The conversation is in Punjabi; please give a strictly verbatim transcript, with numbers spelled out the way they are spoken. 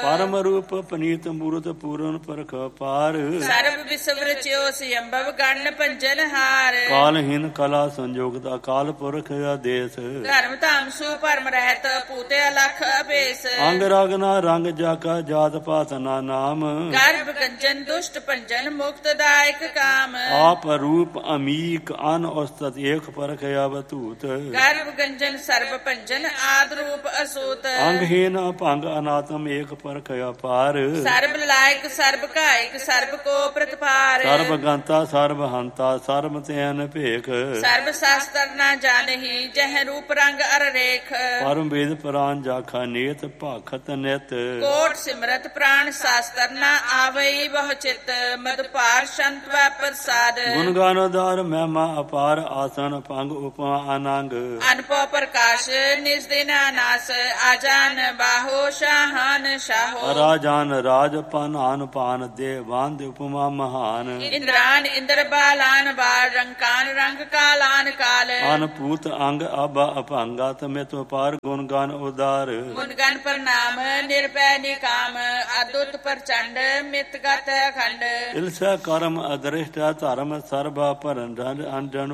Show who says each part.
Speaker 1: ਪਰਮ ਰੂਪ ਪਨੀਤ ਮੂਰਤ ਪੂਰਨ ਪਰਖ ਪਾਰ
Speaker 2: ਸਰਬ ਵਿਸਵ ਰਚਿਓ ਸਿਅੰਭਵ ਗਣ ਪੰਜਨ ਹਾਰ
Speaker 1: ਕਾਲਹੀਨ ਕਲਾ ਸੰਜੋਗਤ ਅਕਾਲ ਪੁਰਖ ਆਦੇਸ
Speaker 2: ਧਰਮ ਧਾਮ ਸੂ ਭਰਮ ਰਹਿਤ ਪੂਤੇ ਅਲਖ ਅਭੇਸ
Speaker 1: ਅੰਗ ਰਗਨਾ ਰੰਗ ਜਾਕਾ ਜਾਤ ਪਾਤ ਨਾ ਨਾਮ
Speaker 2: ਗਰਭ ਗੰਜਨ ਦੁਸ਼ਟ ਪੰਜਨ ਮੁਕਤ ਦਾਇਕ ਕਾਮ
Speaker 1: ਆਪ ਰੂਪ ਅਮੀਕ ਅਨ ਉਸਤਤ ਏਕ ਪਰਖ ਅਵਤੂਤ
Speaker 2: ਗਰਭ ਗੰਜਨ ਸਰਬ ਪੰਜਨ ਆਦ ਰੂਪ ਅਸੂਤ
Speaker 1: ਅੰਗਹੀਨ ਭੰਗ ਅਨਾਤਮ ਏਕ ਪਰਖ ਅਪਾਰ
Speaker 2: ਸਰਬ ਲਾਇਕ ਸਰਬ ਕਾਇਕ ਸਰਬ ਕੋ ਪ੍ਰਤਪਾਰ
Speaker 1: ਸਰਬ ਗੰਤਾ ਸਰਬ ਹੰਤਾ ਸਰਬ ਤੈਨ ਭੇਖ
Speaker 2: ਸਰਬ ਸ਼ਾਸਤਰ ਨਾ ਜਾਣਹੀ ਜਹ ਰੂਪ ਰੰਗ ਅਰ ਰੇਖ
Speaker 1: ਪਰਮ ਵੇਦ ਪ੍ਰਾਨ ਜਾਖਾ ਨੇਤ ਭਾਖਤ ਨਿਤ
Speaker 2: ਕੋਟ ਸਿਮਰਤ ਪ੍ਰਾਨ ਸ਼ਾਸਤਰ ਨਾ ਆਵਈ ਬਹੁ ਚਿਤ ਮਦ ਭਾਰ ਸੰਤ ਵੈ ਪ੍ਰਸਾਦ
Speaker 1: ਗੁਣ ਗਾਨਦਾਰ ਮਹਿਮਾ ਅਪਾਰ ਆਸਨ ਭੰਗ ਉਪਮਾ ਅਨੰਗ
Speaker 2: ਅਨਪੋ ਪ੍ਰਕਾਸ਼ ਨਿਜ ਦਿਨ ਨਾਸ ਆਜਾਨ ਬਾਹੋ ਸ਼ਾਹਨ ਸ਼ਾਹੋ
Speaker 1: ਰਾਜਾਨ ਰਾਜ ਪਾਨ ਪਾਨ ਦੇਵਾਨ ਦੇ ਉਪਮਾ ਮਹਾਨ
Speaker 2: ਇੰਦਰਾਨ ਇੰਦਰ ਬਾਲਾਨ ਬਾਲ ਰੰਕਾਨ ਰੰਗ ਕਾਲਾਨ ਕਾਲ
Speaker 1: ਅਨਪੂਤ ਅੰਗ ਅਬ ਅਭੰਗਾ ਤਮੇ ਤੋ ਪਾਰ ਗੁਣ ਗਾਨ ਉਦਾਰ
Speaker 2: ਗੁਣ ਗਨ ਪ੍ਰਨਾਮ ਨਿਰਭੈ ਨਿਕਾਮ ਅਦੁੱਤ ਪ੍ਰਚੰਡ ਮਿਤ ਗਤ ਅਖੰਡ
Speaker 1: ਇਲਸਾ ਕਰਮ ਅਦ੍ਰਿਸ਼ਟ ਧਰਮ ਸਰਬਾ ਪਰਨ ਅੰਜਨ